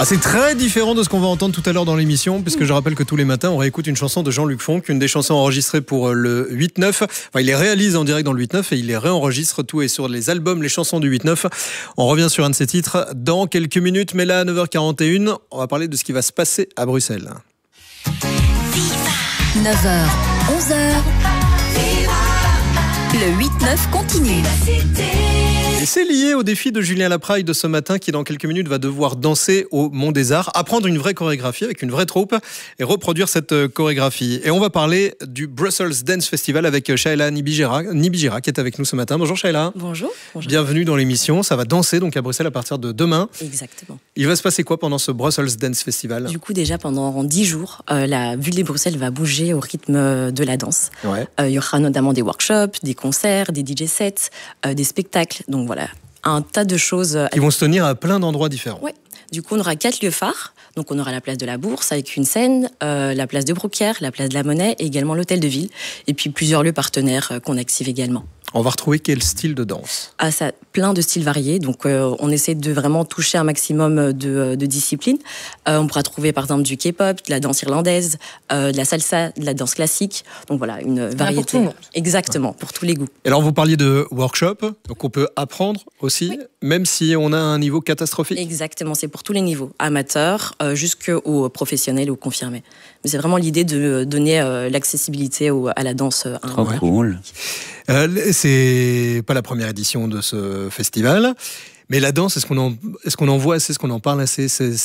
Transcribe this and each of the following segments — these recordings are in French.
Ah, c'est très différent de ce qu'on va entendre tout à l'heure dans l'émission, puisque je rappelle que tous les matins, on réécoute une chanson de Jean-Luc Fonck, une des chansons enregistrées pour le 8-9. Enfin, il les réalise en direct dans le 8-9 et il les réenregistre. Tout est sur les albums, les chansons du 8-9. On revient sur un de ces titres dans quelques minutes, mais là, à 9h41, on va parler de ce qui va se passer à Bruxelles. 9h, 11h, le 8-9 continue. Et c'est lié au défi de Julien Lapraille de ce matin qui, dans quelques minutes, va devoir danser au Mont des Arts, apprendre une vraie chorégraphie avec une vraie troupe et reproduire cette chorégraphie. Et on va parler du Brussels Dance Festival avec Shaila Nibijera qui est avec nous ce matin. Bonjour Shaila. Bonjour. Bienvenue dans l'émission. Ça va danser donc à Bruxelles à partir de demain. Exactement. Il va se passer quoi pendant ce Brussels Dance Festival ? Du coup, déjà pendant 10 jours, la ville de Bruxelles va bouger au rythme de la danse. Ouais. Il y aura notamment des workshops, des concerts, des DJ sets, des spectacles. Donc voilà, un tas de choses. Qui vont se tenir à plein d'endroits différents. Ouais. Du coup, on aura 4 lieux phares. Donc on aura la place de la Bourse avec une scène, la place de Brouckère, la place de la Monnaie et également l'hôtel de ville. Et puis plusieurs lieux partenaires qu'on active également. On va retrouver quel style de danse ? Ah, ça, plein de styles variés. Donc, on essaie de vraiment toucher un maximum de disciplines. On pourra trouver, par exemple, du K-pop, de la danse irlandaise, de la salsa, de la danse classique. Donc, voilà, une variété. Pour tout le monde. Exactement, pour tous les goûts. Et alors, vous parliez de workshop, donc on peut apprendre aussi, Oui. même si on a un niveau catastrophique. Exactement, c'est pour tous les niveaux, amateurs jusqu'aux professionnels ou confirmés. Mais c'est vraiment l'idée de donner l'accessibilité à la danse. Trop cool. C'est pas la première édition de ce festival, mais la danse, est-ce qu'on en voit assez, est-ce qu'on en parle assez ?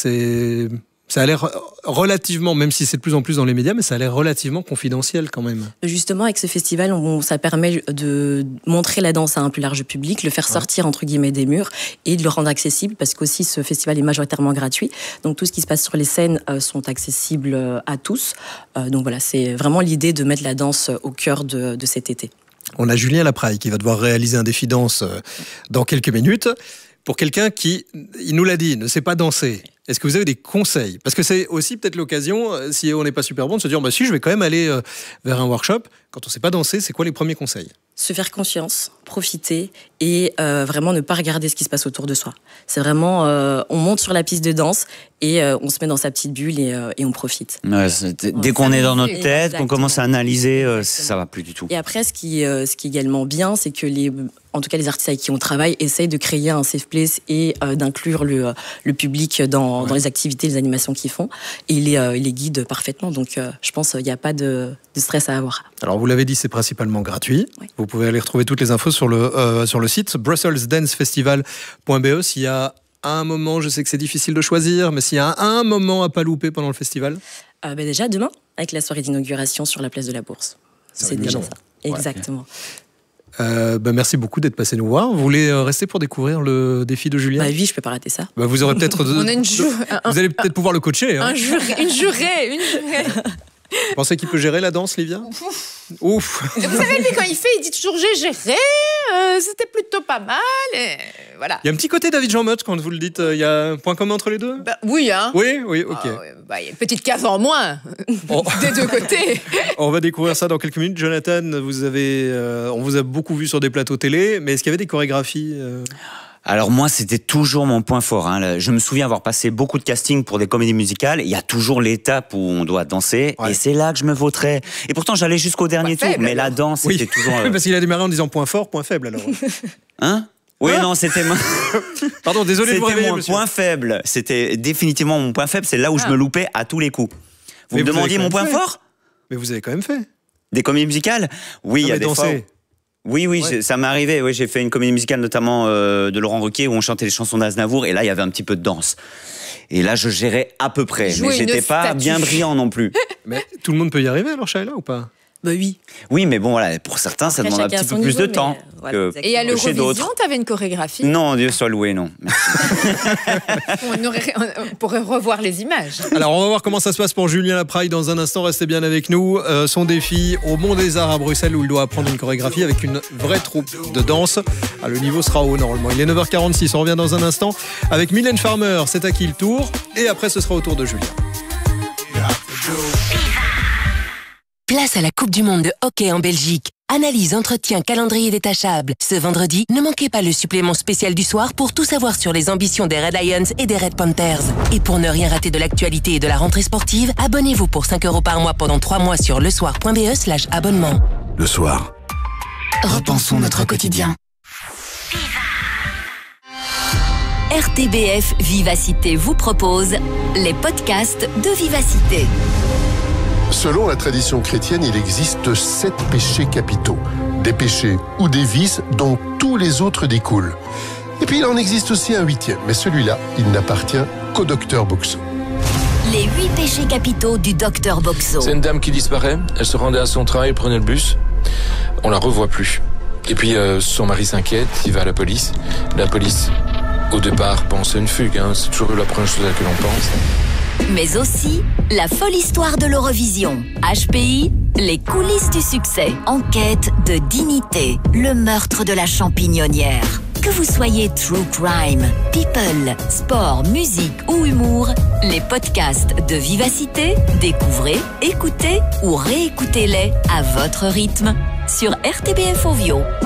Ça a l'air relativement, même si c'est de plus en plus dans les médias, mais ça a l'air relativement confidentiel quand même. Justement, avec ce festival, ça permet de montrer la danse à un plus large public, le faire sortir entre guillemets des murs et de le rendre accessible, parce qu'aussi ce festival est majoritairement gratuit. Donc tout ce qui se passe sur les scènes sont accessibles à tous. Donc voilà, c'est vraiment l'idée de mettre la danse au cœur de cet été. On a Julien Lapraille qui va devoir réaliser un défi danse dans quelques minutes. Pour quelqu'un qui, il nous l'a dit, ne sait pas danser, est-ce que vous avez des conseils ? Parce que c'est aussi peut-être l'occasion, si on n'est pas super bon, de se dire si je vais quand même aller vers un workshop. Quand on ne sait pas danser, c'est quoi les premiers conseils ? Se faire confiance, profiter et vraiment ne pas regarder ce qui se passe autour de soi. C'est vraiment, on monte sur la piste de danse et on se met dans sa petite bulle et on profite. Ouais, dès qu'on est dans notre tête, Exactement. qu'on commence à analyser, Exactement. ça va plus du tout. Et après, ce qui est également bien, c'est que en tout cas les artistes avec qui on travaille essayent de créer un safe place et d'inclure le public dans les activités, les animations qu'ils font. Et ils les guident parfaitement. Donc je pense qu'il n'y a pas de stress à avoir. Alors vous l'avez dit, c'est principalement gratuit. Oui. Vous pouvez aller retrouver toutes les infos sur le site brusselsdancefestival.be. S'il y a un moment, je sais que c'est difficile de choisir, mais s'il y a un moment à pas louper pendant le festival. Déjà demain, avec la soirée d'inauguration sur la place de la Bourse. C'est déjà ça. Exactement. Merci beaucoup d'être passé nous voir. Vous voulez rester pour découvrir le défi de Julien ? Oui, je peux pas rater ça. Vous aurez peut-être. On a vous allez peut-être pouvoir le coacher. Hein. Une jurée. Vous pensez qu'il peut gérer la danse, Livia ? Ouf. Vous savez, lui, quand il dit toujours j'ai géré, c'était plutôt pas mal. Et voilà. Il y a un petit côté David Jean-Motte quand vous le dites. Il y a un point commun entre les deux ? Oui, hein. Oui, ok. Ah, ouais, il y a une petite case en moins des deux côtés. On va découvrir ça dans quelques minutes. Jonathan, on vous a beaucoup vu sur des plateaux télé, mais est-ce qu'il y avait des chorégraphies Alors moi, c'était toujours mon point fort. Je me souviens avoir passé beaucoup de castings pour des comédies musicales. Il y a toujours l'étape où on doit danser, et c'est là que je me vautrais. Et pourtant, j'allais jusqu'au dernier tour, mais la danse, c'était toujours... Parce qu'il a démarré en disant point fort, point faible, alors. Hein ? Oui, non, c'était... Pardon, désolé de vous réveiller, mon monsieur. point faible. C'était définitivement mon point faible. C'est là où je me loupais à tous les coups. Vous me demandiez mon point fort ? Mais vous avez quand même fait. Des comédies musicales ? Oui, il y a des fois... Oui, Ouais. ça m'est arrivé. Oui, j'ai fait une comédie musicale notamment de Laurent Ruquier où on chantait les chansons d'Aznavour et là il y avait un petit peu de danse. Et là je gérais à peu près, Jouer mais j'étais une pas statue. bien brillant non plus. Mais tout le monde peut y arriver alors, Shaila, ou pas ? Oui. Oui, mais bon voilà, pour certains ça Après, demande un chacun petit à peu son plus de niveau, temps mais, voilà, que exactement. Et à chez l'Eurovision, d'autres. t'avais une chorégraphie. Non, Dieu soit loué, non. On pourrait revoir les images. Alors on va voir comment ça se passe pour Julien Lapraille dans un instant, restez bien avec nous. Son défi au Mont des Arts à Bruxelles où il doit apprendre une chorégraphie avec une vraie troupe de danse. Le niveau sera haut normalement. Il est 9h46, on revient dans un instant avec Mylène Farmer, c'est à qui le tour ? Et après ce sera au tour de Julien. Place à la Coupe du Monde de hockey en Belgique. Analyse, entretien, calendrier détachable. Ce vendredi, ne manquez pas le supplément spécial du soir pour tout savoir sur les ambitions des Red Lions et des Red Panthers. Et pour ne rien rater de l'actualité et de la rentrée sportive, abonnez-vous pour 5 € par mois pendant 3 mois sur lesoir.be/abonnement. Le soir. Repensons notre quotidien. RTBF Vivacité vous propose les podcasts de Vivacité. Selon la tradition chrétienne, il existe 7 péchés capitaux. Des péchés ou des vices dont tous les autres découlent. Et puis il en existe aussi un 8e, mais celui-là, il n'appartient qu'au docteur Boxo. Les 8 péchés capitaux du docteur Boxo. C'est une dame qui disparaît, elle se rendait à son travail, prenait le bus, on la revoit plus. Et puis son mari s'inquiète, il va à la police. La police, au départ, pense à une fugue, c'est toujours la première chose à laquelle on pense. Mais aussi, la folle histoire de l'Eurovision. HPI, les coulisses du succès. Enquête de dignité, le meurtre de la champignonnière. Que vous soyez true crime, people, sport, musique ou humour, les podcasts de Vivacité, découvrez, écoutez ou réécoutez-les à votre rythme sur RTBF Ovio.